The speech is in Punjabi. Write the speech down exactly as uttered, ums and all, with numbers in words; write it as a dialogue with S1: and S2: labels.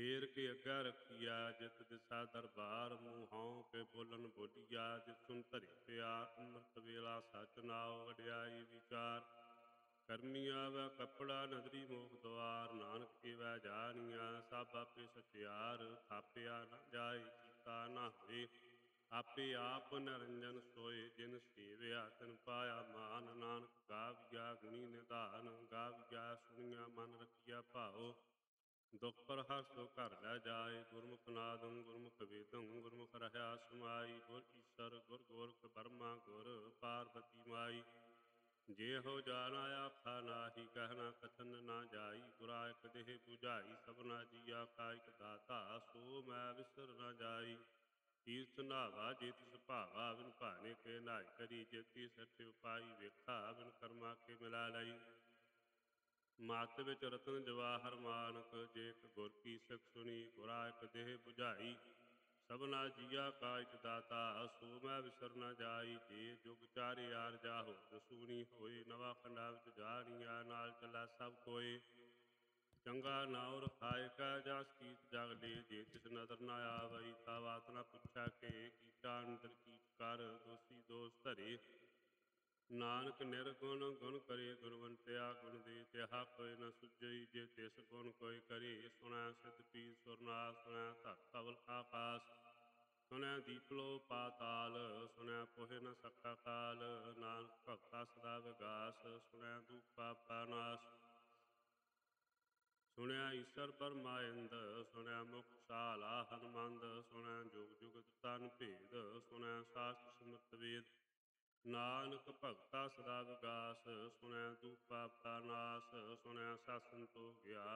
S1: ਫੇਰ ਕੇ ਅੱਗਾ ਰੱਖੀਆ ਜਿਤ ਦਿਸਾ ਦਰਬਾਰ, ਮੂੰਹੋਂ ਕੇ ਬੋਲਣ ਬੋਲੀਆ ਜਿਤ ਸੁਨ ਧਰੇ ਪਿਆਰ। ਅੰਮ੍ਰਿਤ ਵੇਲਾ ਸਚ ਨਾਉ ਵਡਿਆਈ ਵਿਚਾਰ, ਕਰਮੀ ਆਵੈ ਕੱਪੜਾ ਨਦਰੀ ਮੋਖ ਦੁਆਰ। ਨਾਨਕ ਏਵੈ ਜਾਣੀਆ ਸਭ ਆਪੇ ਸਚਿਆਰ, ਥਾਪਿਆ ਨ ਜਾਏ ਕੀਤਾ ਨਾ ਹੋਏ। ਆਪੇ ਆਪ ਨਿਰੰਜਨ ਸੋਏ, ਜਿਨ ਸੇਵਿਆ ਤਿਨ ਪਾਇਆ ਮਾਨ। ਨਾਨਕ ਗਾਵੀਆ ਗੁਣੀ ਨਿਧਾਨ, ਗਾਵੀਆ ਸੁਣੀਆ ਮਨ ਰਖੀਆ ਭਾਉ। ਦੁਖ ਪਰ ਹਰਿ ਸੋ ਘਰ ਲੈ ਜਾਏ, ਗੁਰਮੁਖ ਨਾਦੰ ਗੁਰਮੁਖ ਵੇਦੰ ਗੁਰਮੁਖ ਰਹਿਆ ਸਮਾਈ। ਗੁਰ ਈਸਰ ਗੁਰ ਗੋਰਖ ਬਰਮਾ ਗੁਰ ਪਾਰਬਤੀ ਮਾਈ। ਜਿਹੋ ਜਾਣਾ ਆਖਾ ਨਾਹੀ, ਕਹਿਣਾ ਕਥਨ ਨਾ ਜਾਈ। ਗੁਰਾ ਇਕ ਦੇਹ 부ਝਾਈ, ਸਭਨਾ ਜੀਆ ਕਾ ਇਕ ਦਾਤਾ। ਸੋ ਮੈਂ ਵਿਸਰ ਨਾ ਜਾਈ, ਤੀਰਥ ਨਾਵਾ ਜੇ ਤਿਸ ਭਾਵਾ। ਬਿਨ ਭਾਣੇ ਕੇ ਨਾਹਿ ਕਰੀ, ਜੇਤੀ ਸੱਚ ਉਪਾਈ। ਵੇਖਾ ਬਿਨ ਕਰਮਾ ਕੇ ਮਿਲਾ ਲਈ, ਮਤ ਵਿੱਚ ਰਤਨ ਜਵਾਹਰ ਮਾਨਕ। ਜੇ ਇਕ ਗੁਰ ਕੀ ਸਿਖ ਸੁਣੀ, ਗੁਰਾ ਇਕ ਦੇਹ 부ਝਾਈ। ਸਭਨਾ ਜੀਆ ਕਾ ਇਕ ਦਾਤਾ, ਸੋ ਮੈਂ ਵਿਸਰ ਨਾ ਜਾਈ। ਜੇ ਜੁਗ ਚਾਰੇ ਆਰ ਜਾਹੋ ਦਸੂਣੀ ਹੋਏ, ਨਵਾ ਖੰਡਾ ਵਿੱਚ ਜਾਣੀਆ ਨਾਲ ਚੱਲਾ ਸਭ ਕੋਏ। ਚੰਗਾ ਨਾਉ ਰਖਾਇ ਕੈ ਜਸ ਕੀਤ ਜਗ ਲੈ, ਜੇ ਤਿਸ ਨਦਰ ਨਾ ਆਵਈ ਤਾ ਬਾਤ ਨਾ ਪੁੱਛੈ ਕੇ। ਕੀਟਾ ਅੰਤਰ ਕੀਟ ਕਰ, ਦੋਸੀ ਦੋਸ ਧਰੇ। ਨਾਨਕ ਨਿਰਗੁਣ ਗੁਣ ਕਰੇ, ਗੁਣਵੰਤਿਆ ਗੁਣ ਦੇ। ਤਿਹਾ ਕੋਇ ਨ ਸੁਝਈ, ਜੇ ਤਿਸ ਗੁਣ ਕੋਇ ਕਰੇ। ਸੁਣੈ ਸਿਧ ਪੀਰ ਸੁਰਨਾਥ, ਸੁਣੈ ਧਰਤ ਧਵਲ ਆਕਾਸ। ਸੁਣੈ ਦੀਪਲੋ ਪਾਤਾਲ, ਸੁਣੈ ਪੋਹਿ ਨ ਸਕਾ ਕਾਲ। ਨਾਨਕ ਭਗਤਾ ਸਦਾ ਵਿਗਾਸ, ਸੁਣੈ ਦੂਖ ਪਾਪ ਕਾ ਨਾਸ। ਸੁਣਿਆ ਈਸਰ ਪਰਮਾਇੰਦ, ਸੁਣਿਆ ਮੁਖ ਸਾਲਾ ਹਨਮੰਦ। ਸੁਣਿਆ ਜੁਗ ਜੁਗਤ ਤਨ ਭੇਦ, ਸੁਣਿਆ ਸਾਸਤ ਸਿਮਰਤ ਵੇਦ। ਨਾਨਕ ਭਗਤਾ ਸਦਾ ਵਿਗਾਸ, ਸੁਣਿਆ ਦੂਖ ਪਾਪ ਕਾ ਨਾਸ। ਸੁਣਿਆ ਸਤ ਸੰਤੋਖ ਗਿਆਨ,